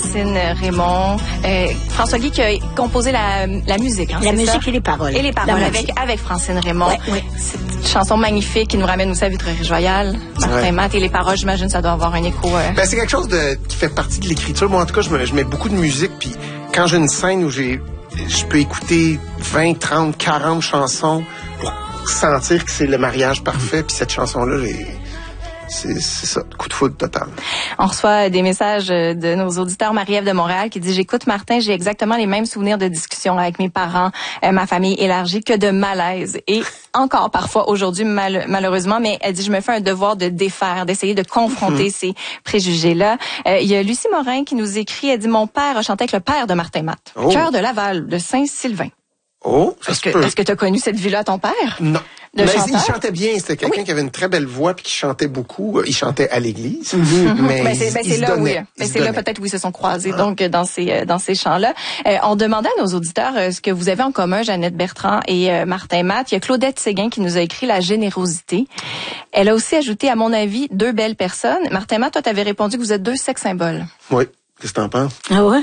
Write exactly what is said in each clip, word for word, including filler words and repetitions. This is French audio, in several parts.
Francine Raymond. Euh, François Guy qui a composé la, la musique. Hein, la musique ça? et les paroles. Et les paroles avec, avec Francine Raymond. Ouais, ouais. C'est une chanson magnifique qui nous ramène aussi à Vitrerie-Royale. Martin ouais. Matt et les paroles, j'imagine ça doit avoir un écho. Euh... Ben, c'est quelque chose de, qui fait partie de l'écriture. Moi, en tout cas, je, me, je mets beaucoup de musique. Puis quand j'ai une scène où j'ai, je peux écouter vingt, trente, quarante chansons pour sentir que c'est le mariage parfait. Puis cette chanson-là, j'ai... C'est, c'est ça, coup de foudre total. On reçoit des messages de nos auditeurs. Marie-Ève de Montréal qui dit « J'écoute Martin, j'ai exactement les mêmes souvenirs de discussion avec mes parents, euh, ma famille élargie, que de malaise. Et encore parfois aujourd'hui, mal, malheureusement, mais elle dit « Je me fais un devoir de défaire, d'essayer de confronter mm-hmm. ces préjugés-là. Euh, » Il y a Lucie Morin qui nous écrit, elle dit « Mon père a chanté avec le père de Martin Matt, oh. Cœur de Laval, de Saint-Sylvain. » Oh, ça est-ce se que, peut. Est-ce que tu as connu cette vie-là à ton père? Non. De mais chanteur? il chantait bien. C'était quelqu'un oui. qui avait une très belle voix puis qui chantait beaucoup. Il chantait à l'église. Mm-hmm. Mais ben c'est, ben il, c'est il là, donnait, oui. Ben c'est là peut-être où ils se sont croisés, ah. donc dans ces dans ces chants-là. Euh, on demandait à nos auditeurs euh, ce que vous avez en commun, Jeannette Bertrand et euh, Martin Matt. Il y a Claudette Séguin qui nous a écrit la générosité. Elle a aussi ajouté, à mon avis, deux belles personnes. Martin Matt, toi, t'avais répondu que vous êtes deux sex symboles. Oui. Qu'est-ce que t'en penses? Ah ouais?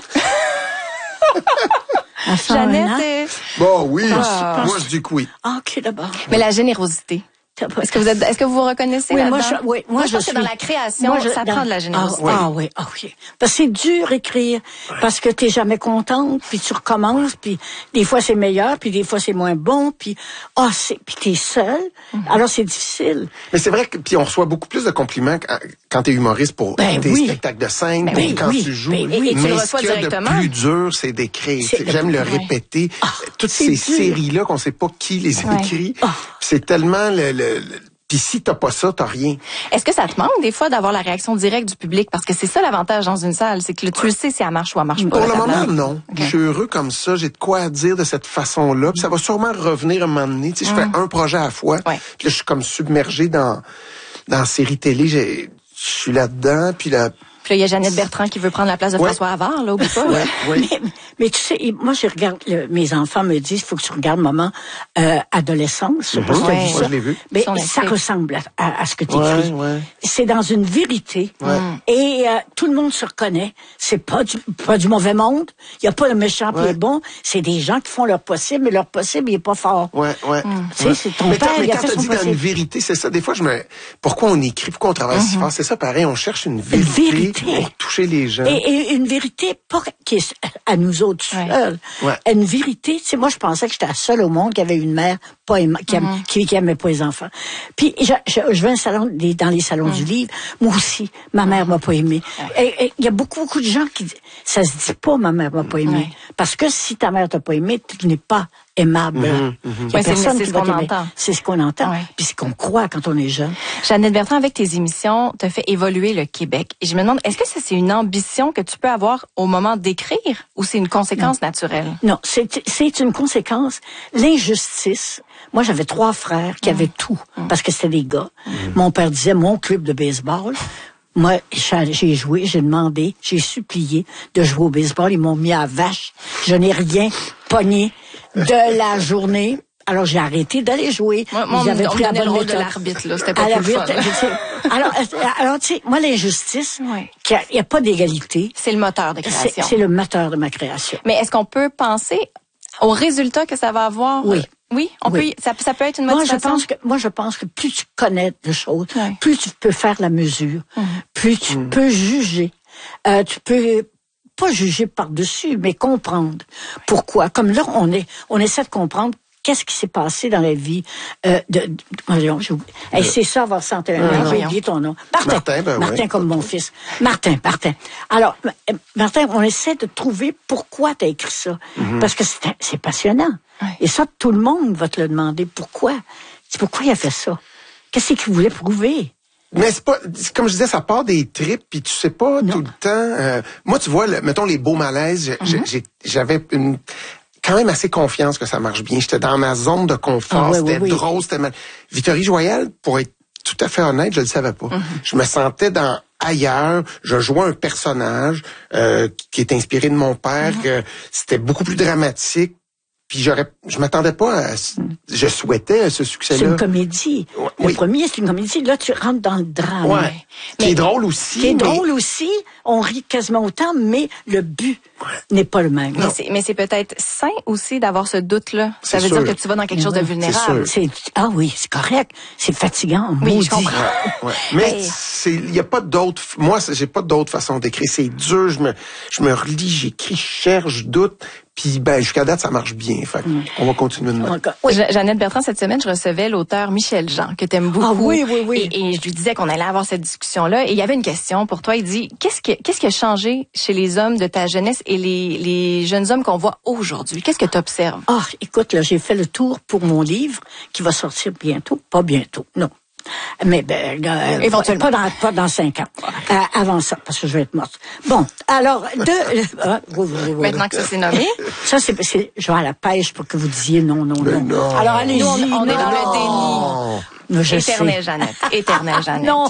Jeannette est... Bon, oui. Ah. Moi, je dis que oui. Ah, OK, d'abord. Mais la générosité. Est-ce que vous êtes, est-ce que vous vous reconnaissez oui, là-dedans? Moi, je, oui, moi, moi, je, je pense suis... que dans la création, moi, je, ça dans... prend de la générosité. Ah, ah oui, ah oui. Parce que c'est dur écrire, parce que t'es jamais contente, puis tu recommences, puis des fois c'est meilleur, puis des fois c'est moins bon, puis ah, c'est, puis t'es seule. Mm-hmm. Alors c'est difficile. Mais c'est vrai que puis on reçoit beaucoup plus de compliments quand, quand t'es humoriste pour ben tes oui. spectacles de scène, ben oui, quand oui. tu joues. Ben oui. Et, et mais tu le ce qu'il y a directement. de plus dur, c'est d'écrire. C'est, j'aime le répéter. Ah, toutes ces dur. séries-là qu'on sait pas qui les ouais. écrit, ah. c'est tellement le, le, le puis si t'as pas ça, t'as rien. Est-ce que ça te manque des fois d'avoir la réaction directe du public? Parce que c'est ça l'avantage dans une salle, c'est que tu le sais si elle marche ou elle marche pas. Pour le moment, non. Okay. Je suis heureux comme ça, j'ai de quoi à dire de cette façon-là. Puis ça va sûrement revenir un moment donné. Tu sais, je mm. fais un projet à la fois. Ouais. Puis là, je suis comme submergé dans dans la série télé. Je suis là-dedans, puis là... Puis là, il y a Jeannette Bertrand qui veut prendre la place de ouais. François Havard, là, oublie pas. Ouais, ouais. mais, mais tu sais, moi, je regarde, le, mes enfants me disent, il faut que tu regardes Maman euh, Adolescence. Je sais pas si tu as vu ça. Je l'ai vu. Mais ça ressemble à, à, à ce que tu écris. Ouais, ouais. C'est dans une vérité. Ouais. Et euh, tout le monde se reconnaît. C'est pas du, pas du mauvais monde. Il y a pas le méchant ouais. et le bon. C'est des gens qui font leur possible, mais leur possible, il est pas fort. Ouais, ouais. Mm. Tu sais, c'est ton mais père, mais il a quand fait t'as son dit possible. dans une vérité, c'est ça. Des fois, je me... Pourquoi on écrit, pourquoi on travaille mm-hmm. si fort? C'est ça, pareil. On cherche une vérité, une vérité. pour toucher les gens. Et, et une vérité pas qui est à nous autres seuls. Ouais. Ouais. Une vérité, tu sais, moi je pensais que j'étais la seule au monde qui avait une mère pas aima, qui, aime, mm-hmm. qui, qui aimait pas les enfants. Puis je, je, je vais un salon des, dans les salons mm-hmm. du livre. Moi aussi, ma mère m'a pas aimé. Et il y a beaucoup beaucoup de gens qui disent, ça se dit pas ma mère m'a pas aimé, ouais. parce que si ta mère t'a pas aimé, tu n'es pas aimable. Mm-hmm. Il y a ouais, personne c'est, qui c'est va ce qu'on t'aimer. entend. C'est ce qu'on entend. Ouais. Puis c'est ce qu'on croit quand on est jeune. Jeannette Bertrand, avec tes émissions, t'as fait évoluer le Québec. Et je me demande, est-ce que ça, c'est une ambition que tu peux avoir au moment d'écrire ou c'est une conséquence non. naturelle? Non, c'est, c'est une conséquence. L'injustice. Moi, j'avais trois frères qui mmh. avaient tout mmh. parce que c'était des gars. Mmh. Mon père disait, mon club de baseball. Moi, j'ai joué, j'ai demandé, j'ai supplié de jouer au baseball. Ils m'ont mis à vache. Je n'ai rien pogné de la journée. Alors, j'ai arrêté d'aller jouer. Moi, moi Ils avaient on pris me donnait le rôle méthode. de l'arbitre, là. C'était pas plus fun. alors, alors, tu sais, moi, l'injustice, ouais. qu'il n'y a, a pas d'égalité. C'est le moteur de création. C'est, c'est le moteur de ma création. Mais est-ce qu'on peut penser au résultat que ça va avoir? Oui. Oui, on oui. peut, ça, ça peut être une motivation. Moi, je pense que, moi, je pense que plus tu connais de choses, ouais. plus tu peux faire la mesure, mmh. plus tu mmh. peux juger. Euh, tu peux pas juger par-dessus, mais comprendre. Pourquoi? Comme là, on est, on essaie de comprendre qu'est-ce qui s'est passé dans la vie euh, de... de voyons, j'ai oublié. Hey, c'est ça, avoir cent et un ans. J'ai oublié ton nom. Martin. Martin, ben Martin ouais. comme mon fils. Martin, Martin. Alors, Martin, on essaie de trouver pourquoi tu as écrit ça. Mm-hmm. Parce que c'est, c'est passionnant. Ouais. Et ça, tout le monde va te le demander. Pourquoi? C'est pourquoi il a fait ça? Qu'est-ce qu'il voulait prouver? Mais c'est pas, c'est comme je disais, ça part des tripes, puis tu sais pas non. tout le temps. Euh, moi, tu vois, le, mettons les beaux malaises, mm-hmm. j'ai, j'avais une... quand même assez confiance que ça marche bien. J'étais dans ma zone de confort, ah, oui, c'était oui, drôle, oui. c'était mal. Vitrerie-Royale, pour être tout à fait honnête, je le savais pas. Mm-hmm. Je me sentais dans ailleurs, je jouais un personnage euh, qui est inspiré de mon père, mm-hmm. que c'était beaucoup plus dramatique puis j'aurais, je m'attendais pas à, je souhaitais à ce succès-là. C'est une comédie. Ouais, le oui. premier, c'est une comédie. Là, tu rentres dans le drame. Ouais. Qui est drôle aussi. Qui est mais... drôle aussi. On rit quasiment autant, mais le but ouais. n'est pas le même. Mais c'est, mais c'est peut-être sain aussi d'avoir ce doute-là. Ça C'est veut sûr. dire que tu vas dans quelque mais chose oui, de vulnérable. C'est, ah oui, c'est correct. C'est fatigant. Oui, maudit. je comprends. Ouais, ouais. Mais Hey. c'est, il y a pas d'autre. Moi, c'est- j'ai pas d'autre façon d'écrire. C'est dur. Je me, je me relis, j'écris, je cherche, je doute. Puis ben jusqu'à date, ça marche bien. Fait mm. on va continuer de même. Oui. Je- Jeannette Bertrand, cette semaine, je recevais l'auteur Michel Jean, que t'aimes beaucoup. Ah oui, oui, oui. Et, et je lui disais qu'on allait avoir cette discussion-là. Et il y avait une question pour toi. Il dit, qu'est-ce qui, qu'est-ce qui a changé chez les hommes de ta jeunesse et les, les jeunes hommes qu'on voit aujourd'hui? Qu'est-ce que tu observes? Ah, écoute, là, j'ai fait le tour pour mon livre qui va sortir bientôt. Pas bientôt, non. Mais ben, euh, éventuellement, pas dans pas dans cinq ans. Euh, avant ça, parce que je vais être morte. Bon, alors de euh, oui, oui, oui, Maintenant que ça s'est nommé, ça c'est c'est je vais à la pêche pour que vous disiez non, non, non. non. Alors allez-y. nous, on, on est non. dans le déni. Non, je Éternel, sais. Jeannette. Éternel, Jeannette. Non,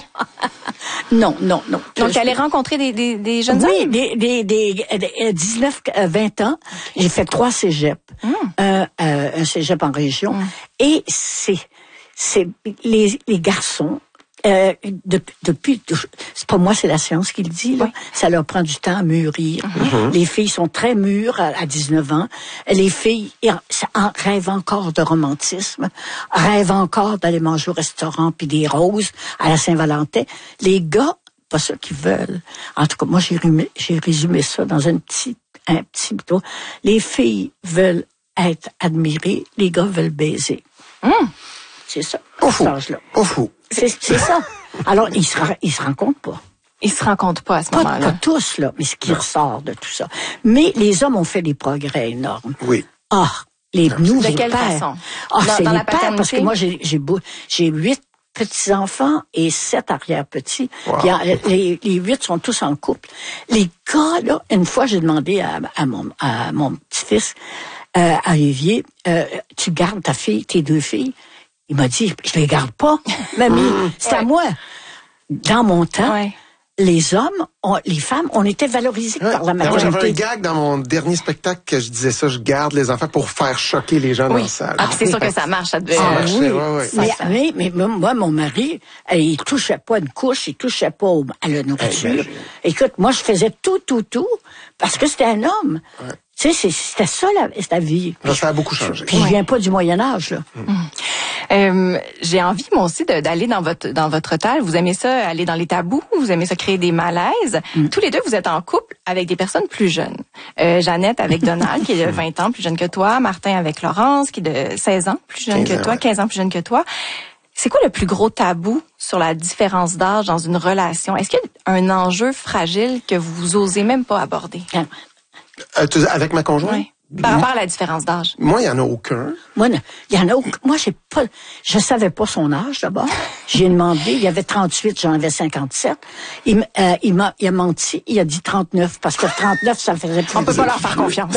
non, non, non. Donc, tu allais rencontrer des, des, des jeunes Oui, hommes? des, des, des, des dix-neuf, vingt ans. J'ai fait trois cégeps. Mm. Euh, euh, un cégep en région. Mm. Et c'est, c'est les, les garçons, euh, de, depuis, c'est pas moi, c'est la science qui le dit, là. Oui. Ça leur prend du temps à mûrir. Mm-hmm. Les filles sont très mûres à, à dix-neuf ans. Les filles en, rêvent encore de romantisme, rêvent encore d'aller manger au restaurant puis des roses à la Saint-Valentin. Les gars, pas ceux qui veulent. En tout cas, moi, j'ai résumé, j'ai résumé ça dans un petit, un petit bouton. Les filles veulent être admirées, les gars veulent baiser. Mm. C'est ça. Au fou. Au fou. C'est, c'est ça. Alors, ils se, ils se rencontrent pas. Ils se rencontrent pas à ce pas, moment-là. Pas tous, là, mais ce qui non. ressort de tout ça. Mais les hommes ont fait des progrès énormes. Oui. Ah, les de nouveaux quelle pères. façon? Ah, dans, c'est dans les la pères, parce que moi, j'ai, j'ai, j'ai huit petits-enfants et sept arrière-petits. Wow. Puis, les, les huit sont tous en couple. Les gars, là, une fois, j'ai demandé à, à, mon, à mon petit-fils, euh, à Olivier, euh, tu gardes ta fille, tes deux filles? Il m'a dit, je les garde pas, mamie, c'est ouais. à moi. Dans mon temps, ouais. les hommes, on, les femmes, on était valorisés ouais. par la majorité. Moi, j'avais un gag dans mon dernier spectacle que je disais ça, je garde les enfants pour faire choquer les gens oui. dans la salle. Ah, puis c'est oui. sûr que ça marche, ça devait. Ça ah, marchait, oui. ouais, ouais. Mais, mais, mais, mais moi, mon mari, il touchait pas une couche, il touchait pas au, à la nourriture. Hey, ben, Écoute, moi, je faisais tout, tout, tout, parce que c'était un homme. Ouais. Tu sais, c'était ça la, la vie. Là, ça a beaucoup changé. Puis, puis je viens pas du Moyen-Âge, là. Mmh. Euh, j'ai envie, moi aussi, de, d'aller dans votre dans votre hôtel. Vous aimez ça, aller dans les tabous, vous aimez ça créer des malaises. Mmh. Tous les deux, vous êtes en couple avec des personnes plus jeunes. Euh, Jeannette avec Donald, qui est de vingt ans plus jeune que toi. Martin avec Laurence, qui est de seize ans plus jeune que toi, ouais. quinze ans plus jeune que toi. C'est quoi le plus gros tabou sur la différence d'âge dans une relation? Est-ce qu'il y a un enjeu fragile que vous osez même pas aborder? Euh, avec ma conjointe? Oui. Par rapport à la différence d'âge. Moi, il y en a aucun. Moi, il y en a aucun. Moi, j'ai pas, je savais pas son âge, d'abord. J'ai demandé, il y avait trente-huit, j'en avais cinquante-sept. Il, euh, il m'a, il a menti, il a dit trente-neuf, parce que trente-neuf, ça faisait plus. On peut pas leur faire confiance.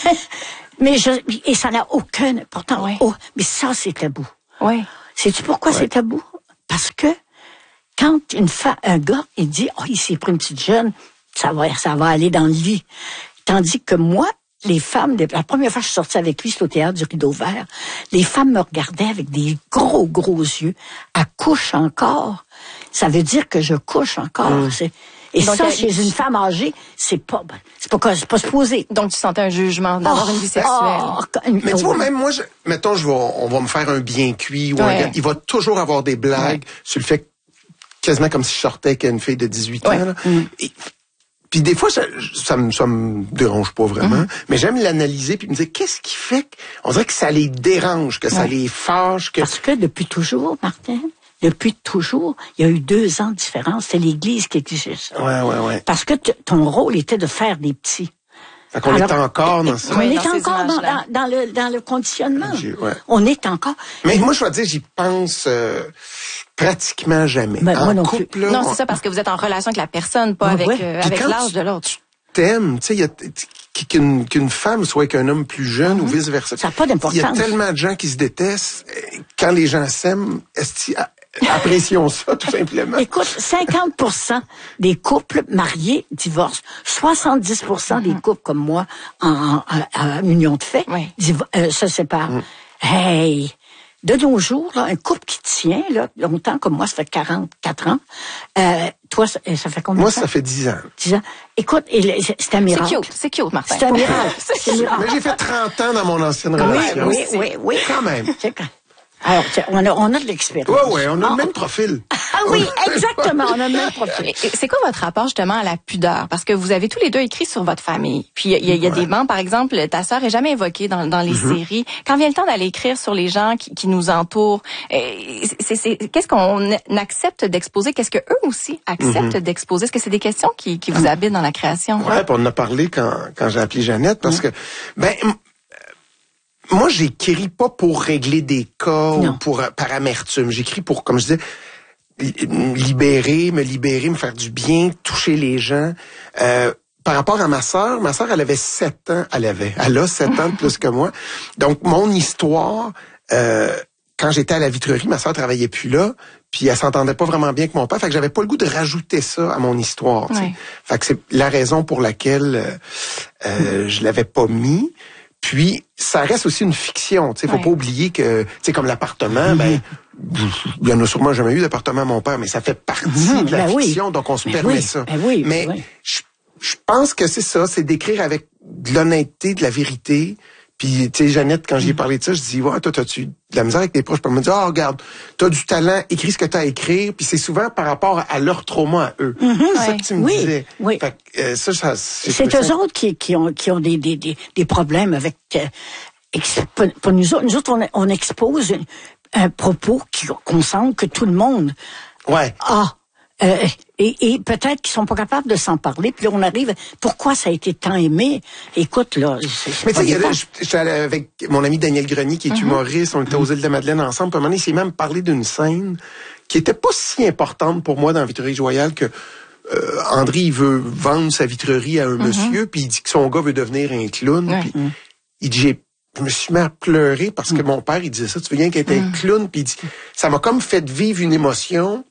Mais je, et ça n'a aucun, pourtant, oui. oh, mais ça, c'est tabou. Oui. Sais-tu pourquoi oui. c'est tabou? Parce que, quand une femme, un gars, il dit, oh, il s'est pris une petite jeune, ça va, ça va aller dans le lit. Tandis que moi, les femmes, la première fois que je suis sortie avec lui, c'était au théâtre du Rideau Vert, les femmes me regardaient avec des gros, gros yeux. Elle couche encore. Ça veut dire que je couche encore. Mmh. C'est, et donc, ça, chez une femme âgée, c'est pas, c'est pas, c'est pas supposé. Donc, tu sentais un jugement d'avoir oh, une vie sexuelle. Oh, mais tu vois, même moi, je, mettons, je vais, on va me faire un bien cuit ou ouais. un, il va toujours avoir des blagues ouais. sur le fait, quasiment comme si je sortais avec une fille de dix-huit ouais. ans, là. Mmh. Et, puis des fois, ça, ça, me, ça me dérange pas vraiment, mmh. mais j'aime l'analyser puis me dire qu'est-ce qui fait qu'on dirait que ça les dérange, que ouais. ça les fâche. Que... Parce que depuis toujours, Martin, depuis toujours, il y a eu deux ans de différence. C'est l'Église qui exigeait ça. Ouais, ouais, ouais. Parce que t- ton rôle était de faire des petits. Fait qu'on Alors, est encore dans ça. On oui, est dans encore dans, dans, dans, le, dans le conditionnement. Ouais. On est encore... Mais moi, je dois dire, j'y pense... Euh... pratiquement jamais. Ben, en moi non couple, plus. là, non, on... c'est ça, parce que vous êtes en relation avec la personne, pas avec, ouais. euh, avec l'âge de l'autre. Tu t'aimes, tu sais, il y a qu'une, qu'une femme soit avec un homme plus jeune mm-hmm. ou vice-versa. Ça n'a pas d'importance. Il y a tellement de gens qui se détestent. Quand les gens s'aiment, est-ce apprécions ça, tout simplement. Écoute, cinquante pour cent des couples mariés divorcent. soixante-dix pour cent des couples comme moi, en, en, en union de fait, oui. divo- euh, se séparent. Mm. Hey! De nos jours, là, un couple qui tient là, longtemps, comme moi, ça fait quarante-quatre ans. Euh, toi, ça, ça fait combien de temps? Moi, ça fait dix ans. dix ans. Écoute, c'est un miracle. C'est cute, c'est cute, Martin. C'est un miracle. C'est un miracle. Mais j'ai fait trente ans dans mon ancienne Oui, relation. oui, oui, oui. Quand même. Alors, on a, on a de l'expérience. Oui, oui, on a ah, le même profil. Ah oui, exactement, on a le même profil. C'est quoi votre rapport justement à la pudeur? Parce que vous avez tous les deux écrit sur votre famille. Puis il y, y, y a ouais. des membres, par exemple, ta sœur est jamais évoquée dans, dans les mm-hmm. séries. Quand vient le temps d'aller écrire sur les gens qui, qui nous entourent, c'est, c'est, qu'est-ce qu'on accepte d'exposer? Qu'est-ce que eux aussi acceptent mm-hmm. d'exposer? Est-ce que c'est des questions qui, qui vous habitent dans la création? Ouais, puis on en a parlé quand, quand j'ai appelé Jeannette, parce mm. que, ben, moi, j'écris pas pour régler des cas non. ou pour par amertume. J'écris pour, comme je disais, libérer, me libérer, me faire du bien, toucher les gens. Euh, par rapport à ma sœur, ma sœur, elle avait sept ans, elle avait, elle a sept ans de plus que moi. Donc, mon histoire, euh, quand j'étais à la vitrerie, ma sœur travaillait plus là, puis elle s'entendait pas vraiment bien avec mon père, fait que j'avais pas le goût de rajouter ça à mon histoire. Oui. Fait que c'est la raison pour laquelle euh, euh, je l'avais pas mis. Puis, ça reste aussi une fiction. Tu sais, faut ouais. pas oublier que, tu sais, comme l'appartement, mmh. ben, il y en a sûrement jamais eu d'appartement à mon père, mais ça fait partie mmh, de la ben fiction, oui. donc on se ben permet oui, ça. Ben oui, mais oui. je, je pense que c'est ça, c'est d'écrire avec de l'honnêteté, de la vérité. Puis, tu sais, Jeannette, quand j'y ai parlé de ça, je dis, ouais, toi, t'as-tu de la misère avec tes proches? Puis elle me dit, ah, oh, regarde, t'as du talent, écris ce que t'as à écrire. Puis c'est souvent par rapport à leur trauma à eux. Mm-hmm, c'est ouais. ça que tu me oui, disais. Oui. Fait que, euh, ça, ça, c'est, c'est eux autres qui, qui ont, qui ont des, des, des, des problèmes avec, euh, pour, pour nous autres, nous autres, on, on expose un, un propos qui, qu'on sent que tout le monde ouais. a. Euh, et, et peut-être qu'ils sont pas capables de s'en parler. Puis là, on arrive. Pourquoi ça a été tant aimé? Écoute, là. C'est, c'est mais tu sais, j'étais allé avec mon ami Daniel Grenier, qui est mm-hmm. humoriste. On était aux îles de Madeleine ensemble. Puis à un moment donné, il s'est même parlé d'une scène qui était pas si importante pour moi dans la Vitrerie Joyal que euh, André, il veut vendre sa vitrerie à un mm-hmm. monsieur, puis il dit que son gars veut devenir un clown. Ouais. Puis mm. il dit, j'ai je me suis mis à pleurer parce que mm. mon père, il disait ça. Tu veux bien qu'il était mm. clown? Puis il dit, ça m'a comme fait vivre une émotion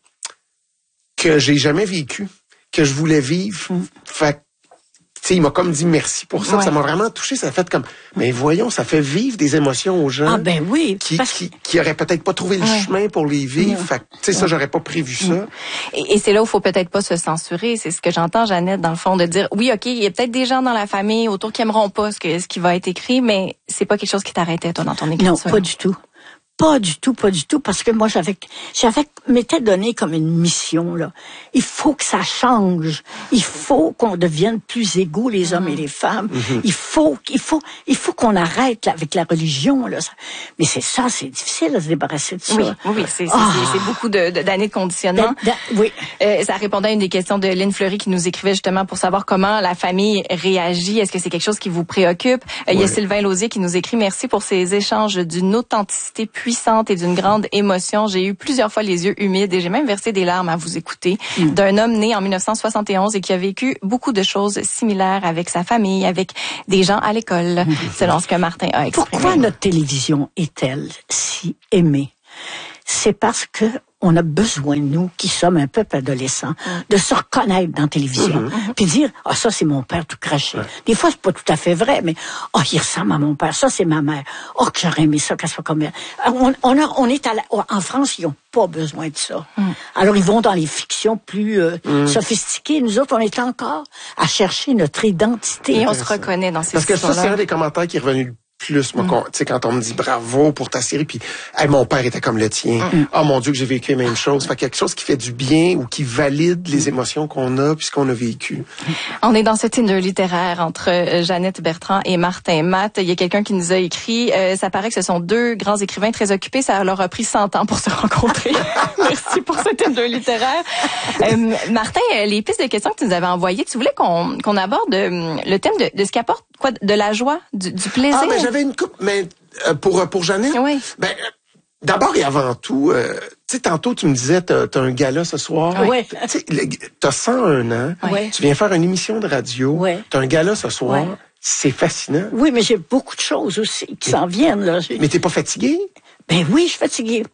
que j'ai jamais vécu, que je voulais vivre. Mm. Fait tu sais, il m'a comme dit merci pour ça. Ouais. Ça m'a vraiment touché. Ça a fait comme, mais voyons, ça fait vivre des émotions aux gens. Ah ben oui. Qui, parce... qui, qui auraient peut-être pas trouvé le ouais. chemin pour les vivre. Ouais. Fait tu sais, ça, ouais. j'aurais pas prévu ça. Et, et c'est là où il faut peut-être pas se censurer. C'est ce que j'entends, Jeannette, dans le fond, de dire, oui, OK, il y a peut-être des gens dans la famille autour qui aimeront pas ce que, ce qui va être écrit, mais c'est pas quelque chose qui t'arrêtait, toi, dans ton écriture. Non, pas du tout. Pas du tout, pas du tout, parce que moi, j'avais, j'avais, m'étais donné comme une mission, là. Il faut que ça change. Il faut qu'on devienne plus égaux, les hommes mmh. et les femmes. Mmh. Il faut, il faut, il faut qu'on arrête, là, avec la religion, là. Mais c'est ça, c'est difficile de se débarrasser de ça. Oui, oui, c'est, c'est, oh. c'est, c'est beaucoup de, de, d'années de conditionnement. Da, da, oui. Euh, ça répondait à une des questions de Lynn Fleury qui nous écrivait justement pour savoir comment la famille réagit. Est-ce que c'est quelque chose qui vous préoccupe? Euh, oui. Il y a Sylvain Lausier qui nous écrit, merci pour ces échanges d'une authenticité puissante et d'une grande émotion. J'ai eu plusieurs fois les yeux humides et j'ai même versé des larmes à vous écouter. Mm. D'un homme né en dix-neuf cent soixante et onze et qui a vécu beaucoup de choses similaires avec sa famille, avec des gens à l'école, mm. selon ce que Martin a exprimé. Pourquoi notre télévision est-elle si aimée? C'est parce que on a besoin, nous, qui sommes un peuple adolescent, mm. de se reconnaître dans la télévision. Mm-hmm. Puis dire, ah, oh, ça, c'est mon père tout craché. Ouais. Des fois, c'est pas tout à fait vrai, mais, oh, il ressemble à mon père. Ça, c'est ma mère. Oh, que j'aurais aimé ça, qu'elle soit comme elle. On, on, a, on est à la, en France, ils ont pas besoin de ça. Mm. Alors, ils vont dans les fictions plus euh, mm. sophistiquées. Nous autres, on est encore à chercher notre identité. Et on se reconnaît dans ces Parce que ça, c'est un des commentaires qui est revenu plus, moi, mm. tu sais, quand on me dit bravo pour ta série, puis hey, mon père était comme le tien. Mm. Oh mon Dieu, que j'ai vécu les mêmes choses. Fait quelque chose qui fait du bien ou qui valide les émotions qu'on a puis ce qu'on a vécu. On est dans ce Tinder littéraire entre Jeannette Bertrand et Martin Matt. Il y a quelqu'un qui nous a écrit, euh, ça paraît que ce sont deux grands écrivains très occupés. Ça leur a pris cent ans pour se rencontrer. Merci pour ce Tinder littéraire. Euh, Martin, les pistes de questions que tu nous avais envoyées, tu voulais qu'on, qu'on aborde euh, le thème de, de ce qu'apporte quoi, de la joie, du, du plaisir. Ah, mais j'avais une coupe, mais euh, pour pour Jeannette. Oui. Ben euh, d'abord et avant tout, euh, tu sais, tantôt tu me disais, t'as, t'as un gala ce soir. Oui. Tu sais, t'as cent un ans. Oui. Tu viens faire une émission de radio. Oui. T'as un gala ce soir. Oui. C'est fascinant. Oui, mais j'ai beaucoup de choses aussi qui s'en viennent là. Mais t'es pas fatiguée? Ben oui, je suis fatiguée. Puis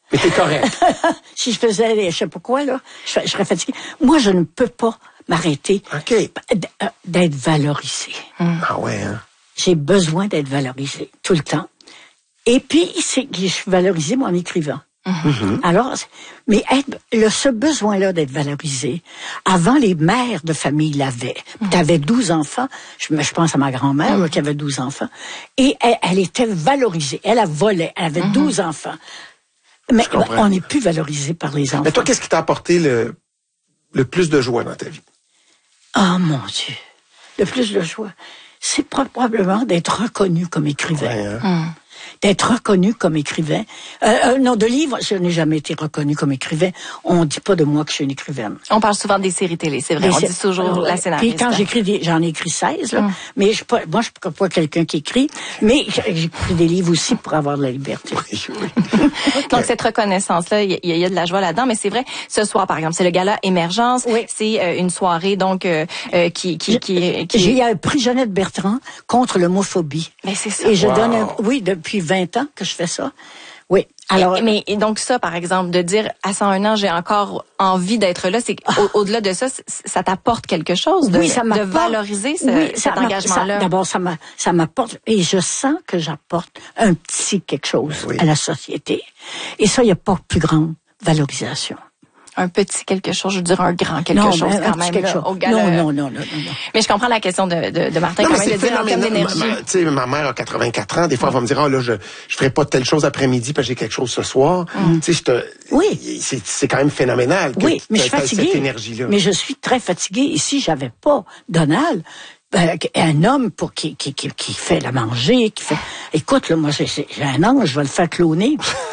Mais t'es correct. Si je faisais, je sais pas quoi, là, je, je serais fatiguée. Moi, je ne peux pas m'arrêter OK. d'être valorisée. Mm. Ah ouais, hein? J'ai besoin d'être valorisée tout le temps. Et puis, c'est que je suis valorisée, moi, en écrivant. Mm-hmm. Alors, mais être, le, ce besoin-là d'être valorisé, avant les mères de famille l'avaient. Mm-hmm. T'avais douze enfants, je, je pense à ma grand-mère mm-hmm. là, qui avait douze enfants, et elle, elle était valorisée. Elle, elle volait, elle avait mm-hmm. douze enfants. Mais on n'est plus valorisé par les enfants. Mais toi, qu'est-ce qui t'a apporté le, le plus de joie dans ta vie? Oh mon Dieu, le plus de joie, c'est probablement d'être reconnu comme écrivain. Ouais, hein? mm. D'être reconnu comme écrivain. Euh, euh, non, de livres, je n'ai jamais été reconnu comme écrivain. On dit pas de moi que je suis une écrivaine. On parle souvent des séries télé, c'est vrai. Des on dit toujours euh, la scénariste. Puis quand j'écris, des, j'en ai écrit seize, là. Mm. Mais je, pas, moi, je suis pas quelqu'un qui écrit. Mais j'écris des livres aussi pour avoir de la liberté. Oui, oui. Okay. Donc cette reconnaissance-là, il y, y a de la joie là-dedans. Mais c'est vrai, ce soir, par exemple, c'est le gala Émergence. Oui. C'est euh, une soirée donc euh, euh, qui qui qui. qui... J'ai un prix Jeannette Bertrand contre l'homophobie. Mais c'est ça. Et je wow. donne, un, oui, depuis vingt ans que je fais ça. Oui. Alors, et, mais et donc ça, par exemple, de dire à cent un ans, j'ai encore envie d'être là, c'est au, au-delà de ça, ça t'apporte quelque chose de, oui, ça de valoriser ce, oui, cet engagement-là. D'abord, ça, m'a, ça m'apporte, et je sens que j'apporte un petit quelque chose oui. à la société. Et ça, il n'y a pas plus grande valorisation. Un petit quelque chose, je veux dire un grand quelque non, chose ben, quand même. Là, chose. Au gala. Non, non, non, non, non. Mais je comprends la question de, de, de Martin. Non, quand mais même, c'est de dire en termes d'énergie. Tu sais, ma mère a quatre-vingt-quatre ans. Des fois, elle va me dire, ah oh, là, je je ferai pas telle chose après-midi parce que j'ai quelque chose ce soir. Mm. Tu sais, je te. Oui. C'est c'est quand même phénoménal. Que oui, mais je suis fatiguée. Cette énergie-là. Mais je suis très fatiguée. Et si j'avais pas Donald, ben, un homme pour qui qui qui qui fait la manger, qui fait. Écoute, là, moi, j'ai, j'ai un ange, je vais le faire cloner.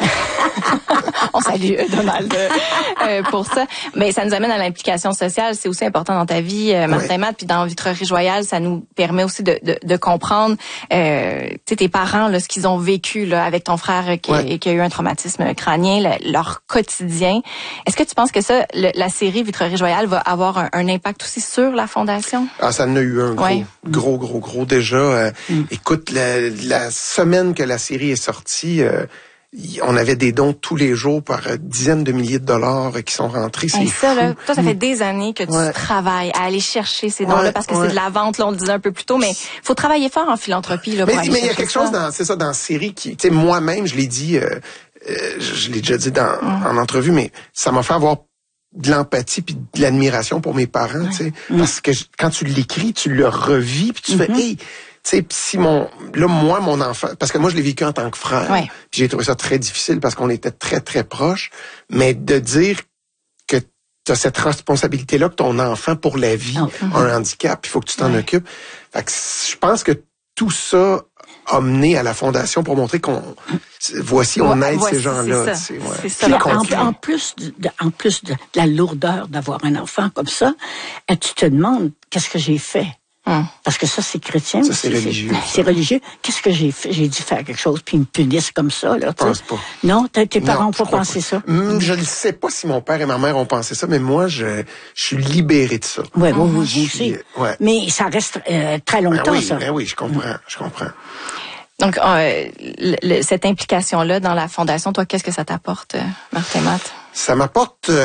On salue Donald euh, pour ça. Mais ça nous amène à l'implication sociale. C'est aussi important dans ta vie, euh, Martin oui. Matt. Puis dans Vitrerie Joyale, ça nous permet aussi de, de, de comprendre euh, tes parents, là, ce qu'ils ont vécu là, avec ton frère qui, oui. qui a eu un traumatisme crânien, le, leur quotidien. Est-ce que tu penses que ça, le, la série Vitrerie Joyale va avoir un, un impact aussi sur la Fondation? Ah, ça en a eu un gros, oui. gros, gros, gros déjà. Euh, mm. Écoute, la, la semaine que la série est sortie... Euh, on avait des dons tous les jours par dizaines de milliers de dollars qui sont rentrés. C'est ça, fou. Là, toi, ça fait des années que tu ouais. travailles à aller chercher ces dons-là ouais, parce que ouais. c'est de la vente, là, on le disait un peu plus tôt, mais faut travailler fort en philanthropie. Là, mais pour aller mais il y a quelque ça. chose dans, c'est ça, dans la série qui, tu sais, moi-même, je l'ai dit, euh, euh, je l'ai déjà dit dans, mm. en entrevue, mais ça m'a fait avoir de l'empathie puis de l'admiration pour mes parents, ouais. tu sais, mm. parce que quand tu l'écris, tu le revis puis tu mm-hmm. fais, hey, tu sais, si mon, là, moi, mon enfant, parce que moi, je l'ai vécu en tant que frère, ouais. puis j'ai trouvé ça très difficile parce qu'on était très, très proches, mais de dire que tu as cette responsabilité-là, que ton enfant, pour la vie, oh. a un handicap, il faut que tu t'en ouais. occupes. Fait que je pense que tout ça a mené à la Fondation pour montrer qu'on, voici, on ouais, aide voici, ces gens-là. C'est ouais. c'est ça. En, en plus, de, en plus de la lourdeur d'avoir un enfant comme ça, tu te demandes, qu'est-ce que j'ai fait? Hum. Parce que ça, c'est chrétien. Ça, c'est religieux. C'est, c'est religieux. Qu'est-ce que j'ai fait? J'ai dû faire quelque chose, puis ils me punissent comme ça, là. Je pense pas. Non, tes parents n'ont pas pensé ça? Hum, je ne sais pas si mon père et ma mère ont pensé ça, mais moi, je, je suis libéré de ça. Oui, oui, oui, vous aussi. Ouais. Mais ça reste euh, très longtemps, ben oui, ça. Ben oui, je comprends, je comprends. Donc, euh, le, le, cette implication-là dans la Fondation, toi, qu'est-ce que ça t'apporte, Martin Matt? Ça m'apporte...